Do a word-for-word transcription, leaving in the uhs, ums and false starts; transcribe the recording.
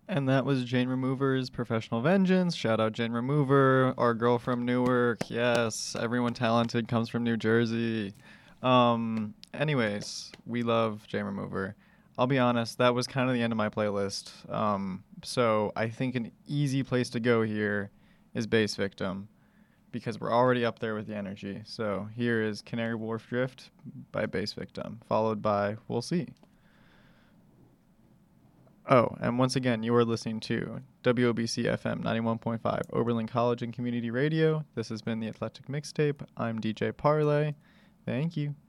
And that was Jane Remover's Professional Vengeance. Shout out Jane Remover, our girl from Newark. Yes, everyone talented comes from New Jersey. Um, anyways, we love Jane Remover. I'll be honest, that was kind of the end of my playlist. Um, so I think an easy place to go here is Base Victim because we're already up there with the energy. So here is Canary Wharf Drift by Base Victim, followed by We'll See. Oh, and once again, you are listening to W O B C F M ninety-one point five, Oberlin College and Community Radio. This has been the Eclectic Mixtape. I'm D J Parlay. Thank you.